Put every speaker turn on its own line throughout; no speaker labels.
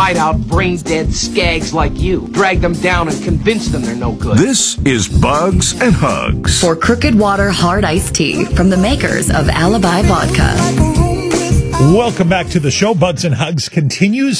ride out brain-dead skags like you, drag them down and convince them they're no good.
This is Bugs and Hugs.
For Crooked Water Hard Iced Tea from the makers of Alibi Vodka.
Welcome back to the show. Bugs and Hugs continues.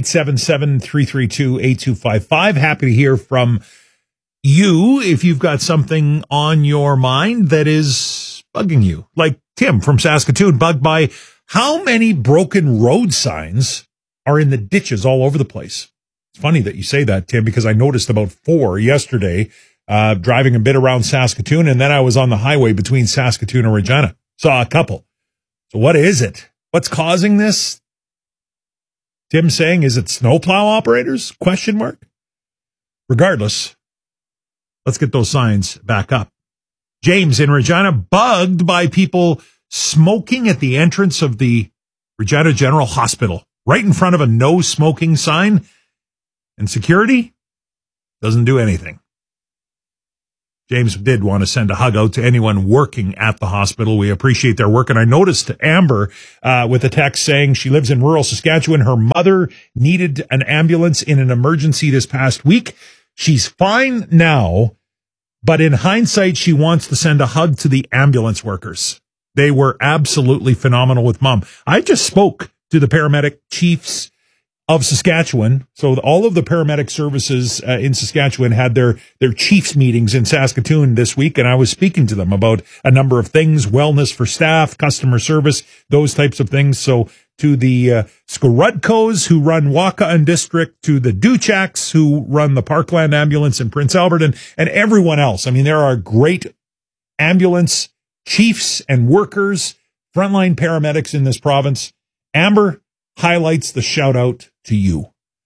1-877-332-8255. Happy to hear from you if you've got something on your mind that is bugging you. Like Tim from Saskatoon, bugged by how many broken road signs are in the ditches all over the place. It's funny that you say that, Tim, because I noticed about 4 yesterday, driving a bit around Saskatoon, and then I was on the highway between Saskatoon and Regina. Saw a couple. So what is it? What's causing this? Tim saying, is it snowplow operators? Question mark. Regardless, let's get those signs back up. James in Regina, bugged by people smoking at the entrance of the Regina General Hospital, right in front of a no smoking sign, and security doesn't do anything. James did want to send a hug out to anyone working at the hospital. We appreciate their work. And I noticed Amber with a text saying she lives in rural Saskatchewan. Her mother needed an ambulance in an emergency this past week. She's fine now, but in hindsight, she wants to send a hug to the ambulance workers. They were absolutely phenomenal with Mom. I just spoke to the paramedic chiefs of Saskatchewan. So all of the paramedic services in Saskatchewan had their chiefs meetings in Saskatoon this week, and I was speaking to them about a number of things, wellness for staff, customer service, those types of things. So to the Skorudkos who run Wakaon District, to the Duchaks who run the Parkland Ambulance in Prince Albert, and everyone else. I mean, there are great ambulance chiefs and workers, frontline paramedics in this province. Amber highlights the shout out to you.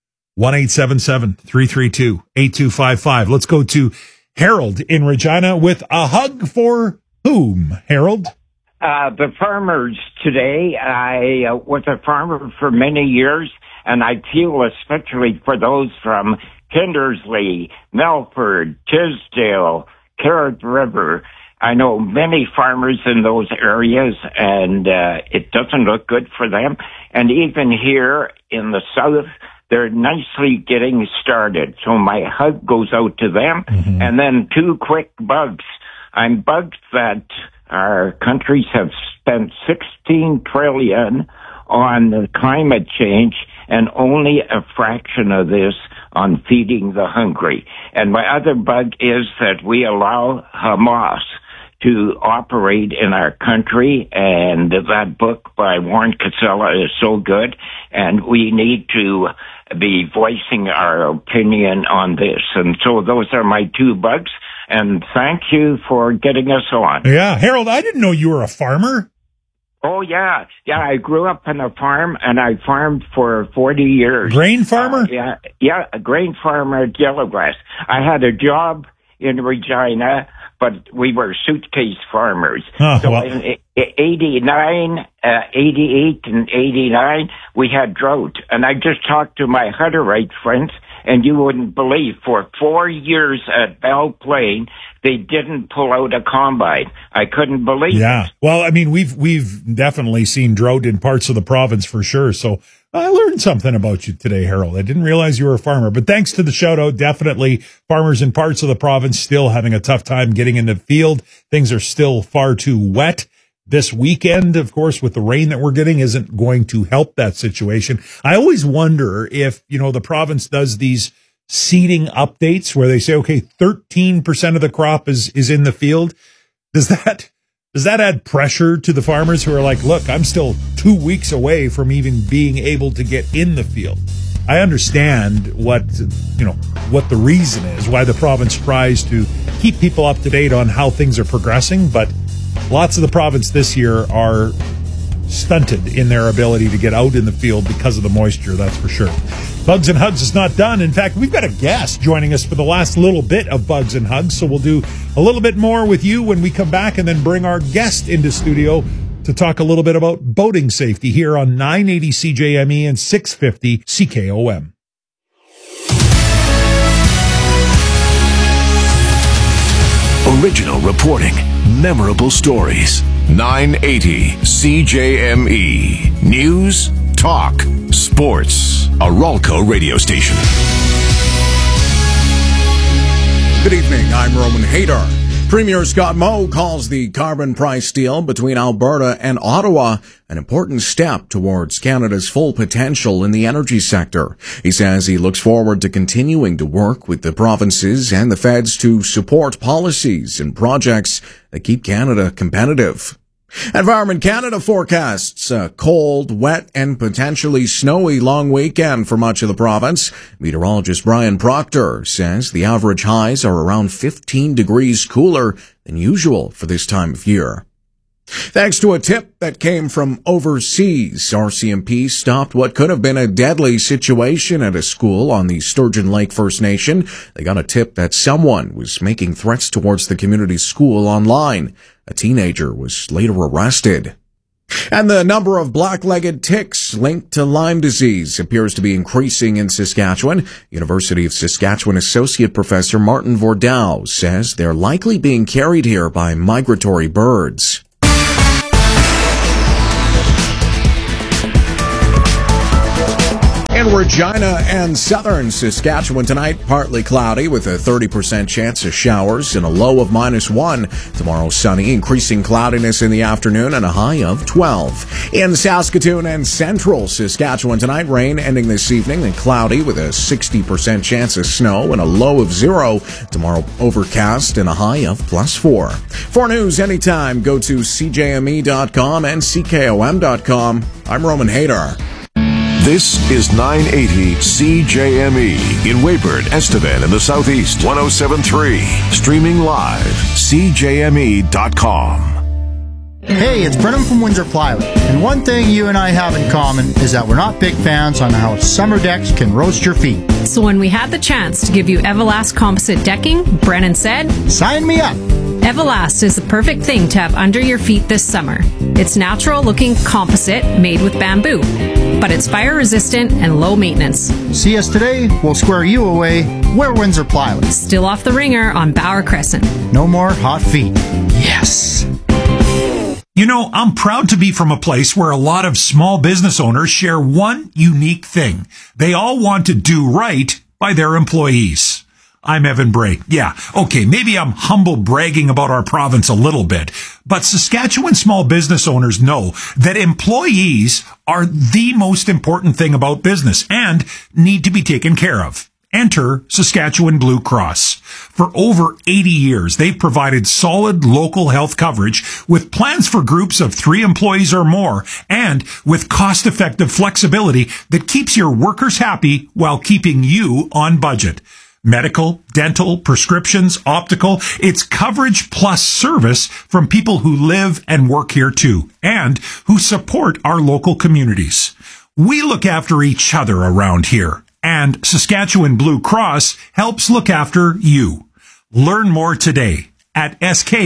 1-877-332-8255. Let's go to Harold in Regina with a hug for whom, Harold?
The farmers today. I was a farmer for many years, and I feel especially for those from Kindersley, Melford, Tisdale, Carrot River. I know many farmers in those areas, and it doesn't look good for them. And even here in the south, they're nicely getting started. So my hug goes out to them. Mm-hmm. And then 2 quick bugs. I'm bugged that our countries have spent $16 trillion on climate change and only a fraction of this on feeding the hungry. And my other bug is that we allow Hamas to operate in our country, and that book by Warren Casella is so good, and we need to be voicing our opinion on this. And so those are my 2 bugs, and thank you for getting us on.
Yeah, Harold, I didn't know you were a farmer.
Oh, yeah. Yeah, I grew up on a farm, and I farmed for 40 years.
Grain farmer?
Yeah, a grain farmer at Yellowgrass. I had a job in Regina, but we were suitcase farmers. So in 89, 88, and 89, we had drought. And I just talked to my Hutterite friends, and you wouldn't believe, for 4 years at Belle Plaine, they didn't pull out a combine. I couldn't believe it.
Yeah. Well, I mean, we've definitely seen drought in parts of the province for sure. So I learned something about you today, Harold. I didn't realize you were a farmer, but thanks to the shout out, definitely farmers in parts of the province still having a tough time getting in the field. Things are still far too wet. This weekend, of course, with the rain that we're getting, isn't going to help that situation. I always wonder if, the province does these seeding updates where they say, okay, 13% of the crop is in the field. Does that add pressure to the farmers who are like, look, I'm still 2 weeks away from even being able to get in the field? I understand what the reason is, why the province tries to keep people up to date on how things are progressing, but lots of the province this year are stunted in their ability to get out in the field because of the moisture, that's for sure. Bugs and Hugs is not done. In fact, we've got a guest joining us for the last little bit of Bugs and Hugs, so we'll do a little bit more with you when we come back and then bring our guest into studio to talk a little bit about boating safety here on 980 CJME and 650 CKOM.
Original reporting, memorable stories. 980 CJME. News, talk, sports. a Ralco radio station.
Good evening, I'm Roman Haydar. Premier Scott Moe calls the carbon price deal between Alberta and Ottawa an important step towards Canada's full potential in the energy sector. He says he looks forward to continuing to work with the provinces and the feds to support policies and projects that keep Canada competitive. Environment Canada forecasts a cold, wet, and potentially snowy long weekend for much of the province. Meteorologist Brian Proctor says the average highs are around 15 degrees cooler than usual for this time of year. Thanks to a tip that came from overseas, RCMP stopped what could have been a deadly situation at a school on the Sturgeon Lake First Nation. They got a tip that someone was making threats towards the community school online. A teenager was later arrested. And the number of black-legged ticks linked to Lyme disease appears to be increasing in Saskatchewan. University of Saskatchewan Associate Professor Martin Vordow says they're likely being carried here by migratory birds. In Regina and southern Saskatchewan tonight, partly cloudy with a 30% chance of showers and a low of -1. Tomorrow, sunny, increasing cloudiness in the afternoon and a high of 12. In Saskatoon and central Saskatchewan tonight, rain ending this evening and cloudy with a 60% chance of snow and a low of 0. Tomorrow, overcast and a high of +4. For news anytime, go to CJME.com and CKOM.com. I'm Roman Haydar.
This is 980 CJME in Weyburn, Estevan in the Southeast, 107.3. Streaming live, CJME.com.
Hey, it's Brennan from Windsor Plywood, and one thing you and I have in common is that we're not big fans on how summer decks can roast your feet.
So when we had the chance to give you Everlast composite decking, Brennan said,
"Sign me up."
Everlast is the perfect thing to have under your feet this summer. It's natural-looking composite made with bamboo, but it's fire-resistant and low maintenance.
See us today, we'll square you away. We're Windsor Plywood.
Still off the ringer on Bauer Crescent.
No more hot feet. Yes.
You know, I'm proud to be from a place where a lot of small business owners share one unique thing. They all want to do right by their employees. I'm Evan Bray. Yeah, okay, maybe I'm humble bragging about our province a little bit, but Saskatchewan small business owners know that employees are the most important thing about business and need to be taken care of. Enter Saskatchewan Blue Cross. For over 80 years, they've provided solid local health coverage with plans for groups of 3 employees or more and with cost-effective flexibility that keeps your workers happy while keeping you on budget. Medical, dental, prescriptions, optical, it's coverage plus service from people who live and work here too, and who support our local communities. We look after each other around here, and Saskatchewan Blue Cross helps look after you. Learn more today at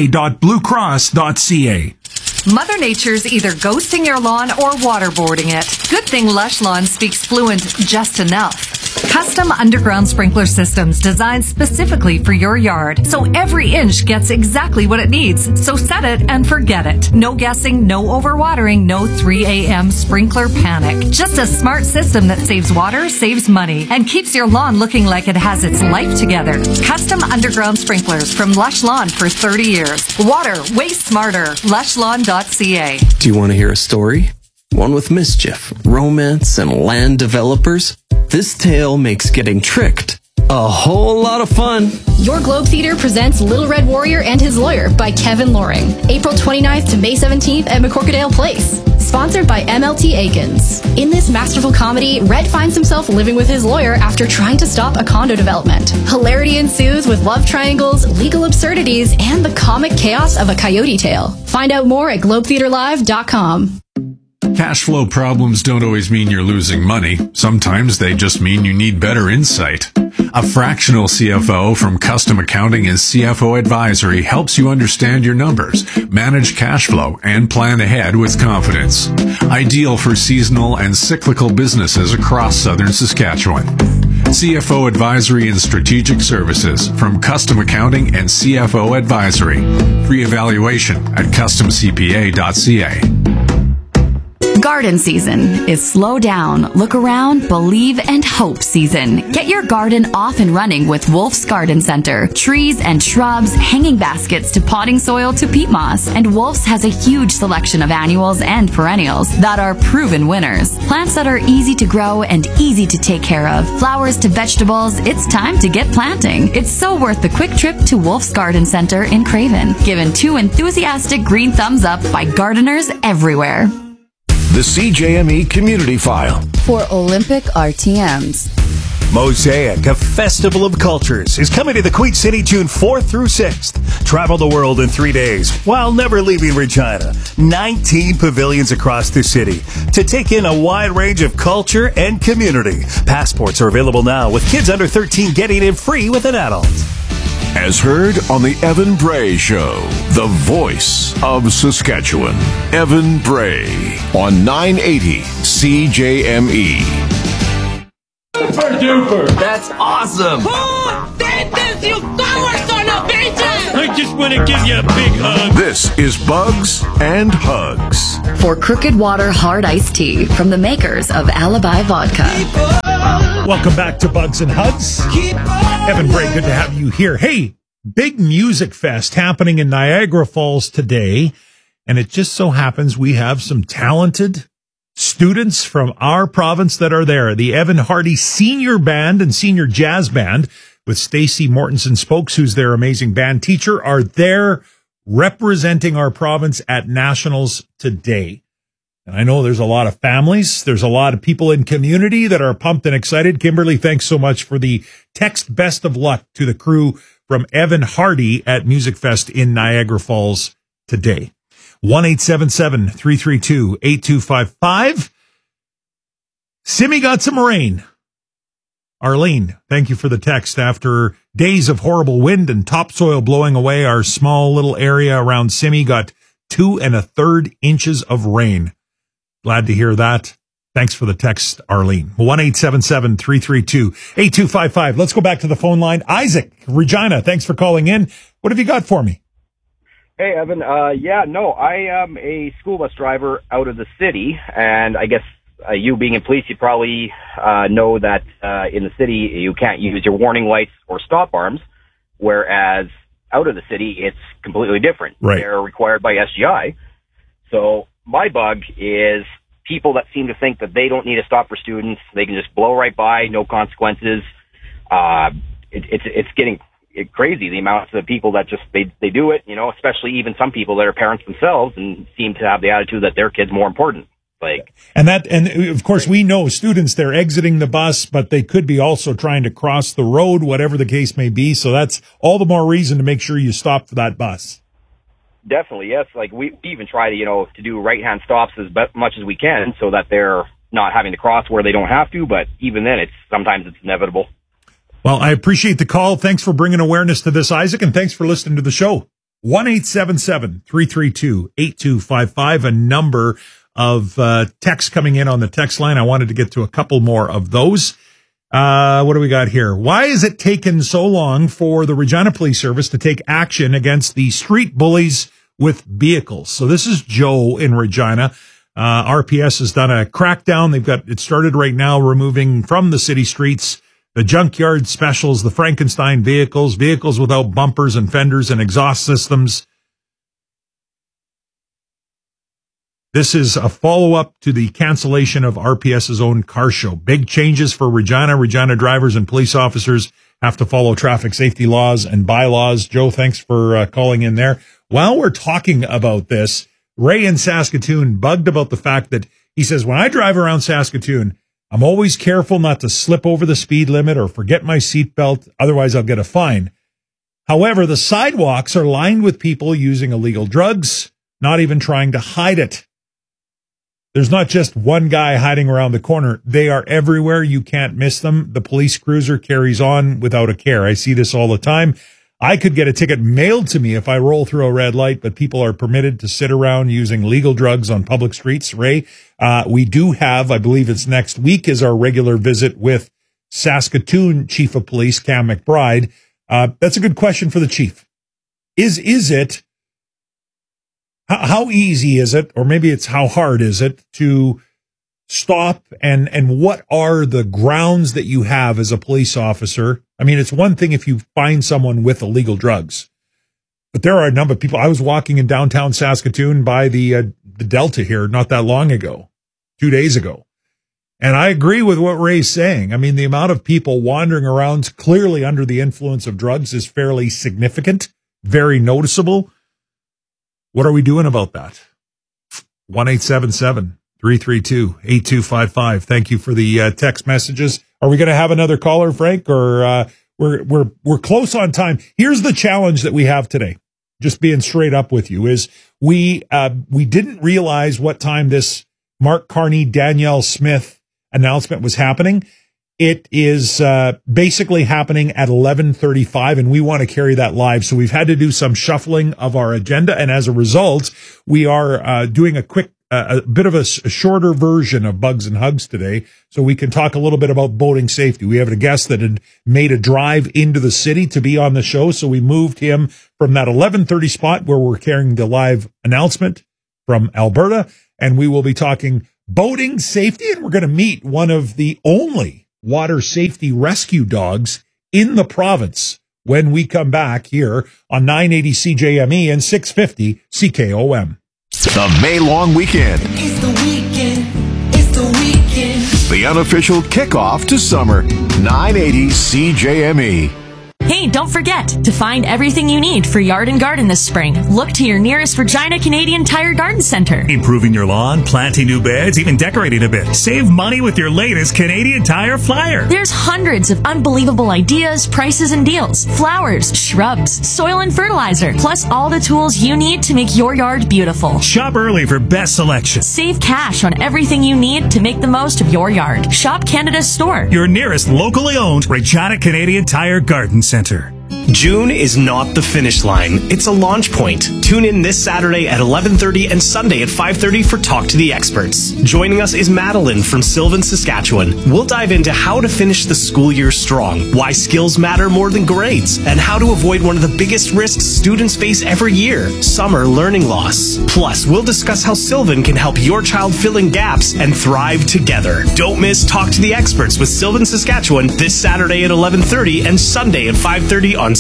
sk.bluecross.ca.
Mother Nature's either ghosting your lawn or waterboarding it. Good thing Lush Lawn speaks fluent just enough. Custom underground sprinkler systems designed specifically for your yard, so every inch gets exactly what it needs. So set it and forget it. No guessing, no overwatering, no 3 a.m. sprinkler panic. Just a smart system that saves water, saves money, and keeps your lawn looking like it has its life together. Custom underground sprinklers from Lush Lawn for 30 years. Water, way smarter. LushLawn.ca.
Do you want to hear a story? One with mischief, romance, and land developers? This tale makes getting tricked a whole lot of fun.
Your Globe Theater presents Little Red Warrior and His Lawyer by Kevin Loring. April 29th to May 17th at McCorkadale Place. Sponsored by MLT Aikens. In this masterful comedy, Red finds himself living with his lawyer after trying to stop a condo development. Hilarity ensues with love triangles, legal absurdities, and the comic chaos of a coyote tale. Find out more at globetheaterlive.com.
Cash flow problems don't always mean you're losing money. Sometimes they just mean you need better insight. A fractional CFO from Custom Accounting and CFO Advisory helps you understand your numbers, manage cash flow, and plan ahead with confidence. Ideal for seasonal and cyclical businesses across southern Saskatchewan. CFO Advisory and Strategic Services from Custom Accounting and CFO Advisory. Free evaluation at customcpa.ca.
Garden season is slow down, look around, believe, and hope season. Get your garden off and running with Wolf's Garden Center. Trees and shrubs, hanging baskets to potting soil to peat moss. And Wolf's has a huge selection of annuals and perennials that are proven winners. Plants that are easy to grow and easy to take care of. Flowers to vegetables, it's time to get planting. It's so worth the quick trip to Wolf's Garden Center in Craven. Given 2 enthusiastic green thumbs up by gardeners everywhere.
The CJME Community File.
For Olympic RTMs.
Mosaic, a festival of cultures, is coming to the Queen City June 4th through 6th. Travel the world in 3 days while never leaving Regina. 19 pavilions across the city to take in a wide range of culture and community. Passports are available now, with kids under 13 getting in free with an adult.
As heard on the Evan Bray Show, the voice of Saskatchewan. Evan Bray on 980 CJME.
Super duper! That's awesome!
Who did this, you coward son of bitches?
I just want to give you a big hug.
This is Bugs and Hugs.
For Crooked Water Hard Iced Tea from the makers of Alibi Vodka.
Welcome back to Bugs and Hugs. Evan Bray, good to have you here. Hey, big music fest happening in Niagara Falls today. And it just so happens we have some talented students from our province that are there. The Evan Hardy Senior Band and Senior Jazz Band with Stacey Mortensen Spokes, who's their amazing band teacher, are there representing our province at Nationals today. And I know there's a lot of families. There's a lot of people in community that are pumped and excited. Kimberly, thanks so much for the text. Best of luck to the crew from Evan Hardy at Music Fest in Niagara Falls today. 1-877-332-8255. Simi got some rain. Arlene, thank you for the text. After days of horrible wind and topsoil blowing away, our small little area around Simi got 2 1/3 inches of rain. Glad to hear that. Thanks for the text, Arlene. 1-877-332-8255. Let's go back to the phone line. Isaac, Regina, thanks for calling in. What have you got for me?
Hey, Evan. I am a school bus driver out of the city, and I guess you being in police, you probably know that in the city you can't use your warning lights or stop arms, whereas out of the city it's completely different.
Right.
They're required by SGI. So my bug is people that seem to think that they don't need to stop for students. They can just blow right by, no consequences. It's getting crazy, the amounts of people that just, they do it, especially even some people that are parents themselves and seem to have the attitude that their kid's more important.
And of course we know students, they're exiting the bus, but they could be also trying to cross the road, whatever the case may be. So that's all the more reason to make sure you stop for that bus.
Definitely, yes. We even try to do right-hand stops as much as we can so that they're not having to cross where they don't have to. But even then, sometimes it's inevitable.
Well, I appreciate the call. Thanks for bringing awareness to this, Isaac, and thanks for listening to the show. 1-877-332-8255, a number of texts coming in on the text line. I wanted to get to a couple more of those. What do we got here? Why is it taken so long for the Regina Police Service to take action against the street bullies with vehicles? So this is Joe in Regina. RPS has done a crackdown. It started right now, removing from the city streets the junkyard specials, the Frankenstein vehicles without bumpers and fenders and exhaust systems. This is a follow-up to the cancellation of RPS's own car show. Big changes for Regina. Regina drivers and police officers have to follow traffic safety laws and bylaws. Joe, thanks for calling in there. While we're talking about this, Ray in Saskatoon bugged about the fact that he says, when I drive around Saskatoon, I'm always careful not to slip over the speed limit or forget my seatbelt. Otherwise, I'll get a fine. However, the sidewalks are lined with people using illegal drugs, not even trying to hide it. There's not just one guy hiding around the corner. They are everywhere. You can't miss them. The police cruiser carries on without a care. I see this all the time. I could get a ticket mailed to me if I roll through a red light, but people are permitted to sit around using legal drugs on public streets. Ray, we do have, I believe it's next week, is our regular visit with Saskatoon Chief of Police, Cam McBride. That's a good question for the chief. Is it, how easy is it, or maybe it's how hard is it to stop, and what are the grounds that you have as a police officer? I mean, it's one thing if you find someone with illegal drugs, but there are a number of people. I was walking in downtown Saskatoon by the Delta here not that long ago, 2 days ago. And I agree with what Ray's saying. I mean, the amount of people wandering around clearly under the influence of drugs is fairly significant, very noticeable. What are we doing about that? 1-877-332-8255. Thank you for the text messages. Are we going to have another caller, Frank, or we're close on time? Here's the challenge that we have today. Just being straight up with you is we didn't realize what time this Mark Carney, Danielle Smith announcement was happening. It is basically happening at 11:35, and we want to carry that live. So we've had to do some shuffling of our agenda, and as a result, we are doing a quick, a bit of a shorter version of Bugs and Hugs today, so we can talk a little bit about boating safety. We have a guest that had made a drive into the city to be on the show, so we moved him from that 11:30 spot where we're carrying the live announcement from Alberta, and we will be talking boating safety, and we're going to meet one of the only water safety rescue dogs in the province when we come back here on 980 CJME and 650 CKOM.
The May long weekend.
It's the weekend. It's the weekend.
The unofficial kickoff to summer. 980 CJME.
Hey, don't forget to find everything you need for yard and garden this spring. Look to your nearest Regina Canadian Tire Garden Center.
Improving your lawn, planting new beds, even decorating a bit. Save money with your latest Canadian Tire flyer.
There's hundreds of unbelievable ideas, prices, and deals. Flowers, shrubs, soil and fertilizer, plus all the tools you need to make your yard beautiful.
Shop early for best selection.
Save cash on everything you need to make the most of your yard. Shop Canada's store.
Your nearest locally owned Regina Canadian Tire Garden Center.
June is not the finish line. It's a launch point. Tune in this Saturday at 11:30 and Sunday at 5:30 for Talk to the Experts. Joining us is Madeline from Sylvan, Saskatchewan. We'll dive into how to finish the school year strong, why skills matter more than grades, and how to avoid one of the biggest risks students face every year, summer learning loss. Plus, we'll discuss how Sylvan can help your child fill in gaps and thrive together. Don't miss Talk to the Experts with Sylvan, Saskatchewan this Saturday at 11:30 and Sunday at 5:30 on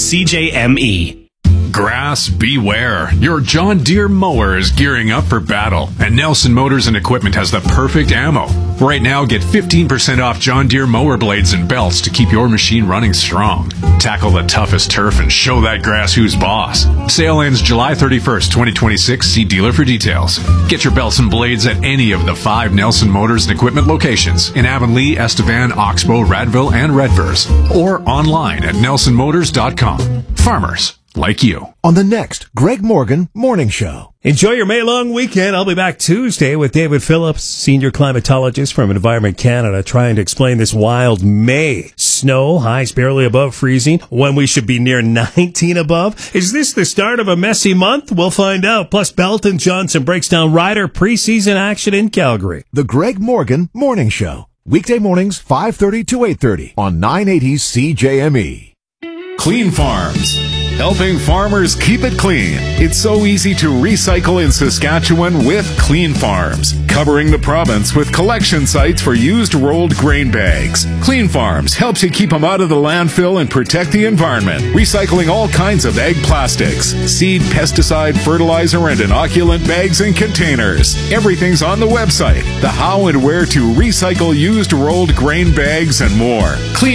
CJME.
Grass beware. Your John Deere mower is gearing up for battle, and Nelson Motors and Equipment has the perfect ammo. Right now, get 15% off John Deere mower blades and belts to keep your machine running strong. Tackle the toughest turf and show that grass who's boss. Sale ends July 31st, 2026. See dealer for details. Get your belts and blades at any of the 5 Nelson Motors and Equipment locations in Avonlea, Estevan, Oxbow, Radville, and Redvers, or online at nelsonmotors.com. Farmers like you.
On the next Greg Morgan Morning Show.
Enjoy your May long weekend. I'll be back Tuesday with David Phillips, senior climatologist from Environment Canada, trying to explain this wild May. Snow, highs barely above freezing, when we should be near 19 above. Is this the start of a messy month? We'll find out. Plus, Belton Johnson breaks down Ryder preseason action in Calgary.
The Greg Morgan Morning Show. Weekday mornings, 5:30 to 8:30 on 980 CJME.
Clean Farms. Helping farmers keep it clean. It's so easy to recycle in Saskatchewan with Clean Farms, covering the province with collection sites for used rolled grain bags. Clean Farms helps you keep them out of the landfill and protect the environment, recycling all kinds of ag plastics, seed, pesticide, fertilizer, and inoculant bags and containers. Everything's on the website, the how and where to recycle used rolled grain bags and more.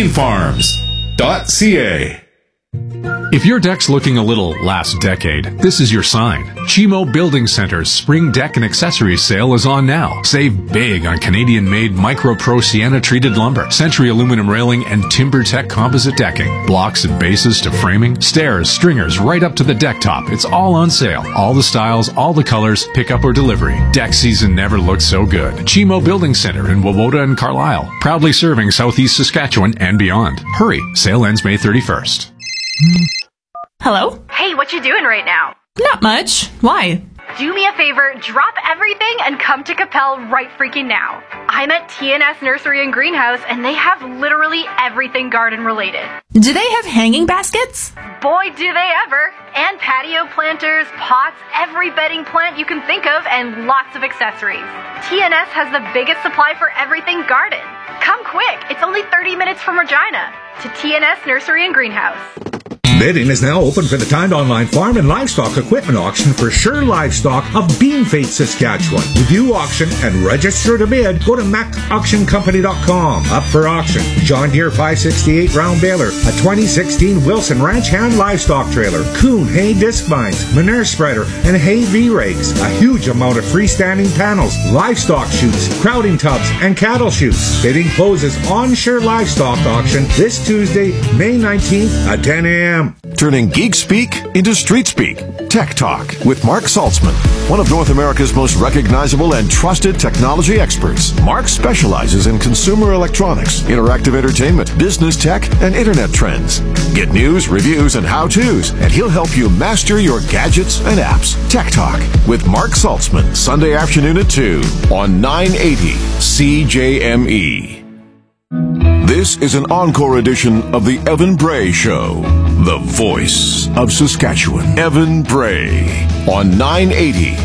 Cleanfarms.ca. If your deck's looking a little last decade, this is your sign. Chimo Building Center's Spring Deck and Accessories sale is on now. Save big on Canadian-made Micro Pro Sienna-treated lumber, Century aluminum railing, and TimberTech composite decking. Blocks and bases to framing, stairs, stringers, right up to the deck top. It's all on sale. All the styles, all the colors, pickup or delivery. Deck season never looked so good. Chimo Building Center in Wawota and Carlisle. Proudly serving Southeast Saskatchewan and beyond. Hurry, sale ends May 31st.
Hello?
Hey, what you doing right now?
Not much. Why?
Do me a favor, drop everything and come to Capel right freaking now. I'm at TNS Nursery and Greenhouse, and they have literally everything garden related.
Do they have hanging baskets?
Boy, do they ever! And patio planters, pots, every bedding plant you can think of, and lots of accessories. TNS has the biggest supply for everything garden. Come quick, it's only 30 minutes from Regina. To TNS Nursery and Greenhouse.
Bidding is now open for the timed online farm and livestock equipment auction for Sure Livestock of Beanfate, Saskatchewan. To view auction and register to bid, go to macauctioncompany.com. Up for auction, John Deere 568 round baler, a 2016 Wilson Ranch Hand livestock trailer, Kuhn hay disc vines, manure spreader, and hay V-rakes. A huge amount of freestanding panels, livestock chutes, crowding tubs, and cattle chutes. Bidding closes on Sure Livestock auction this Tuesday, May 19th at 10 a.m.
Turning geek speak into street speak. Tech Talk with Mark Saltzman, one of North America's most recognizable and trusted technology experts. Mark specializes in consumer electronics, interactive entertainment, business tech, and internet trends. Get news, reviews, and how-tos, and he'll help you master your gadgets and apps. Tech Talk with Mark Saltzman, Sunday afternoon at 2 on 980 CJME. This is an encore edition of the Evan Bray Show, the voice of Saskatchewan. Evan Bray on 980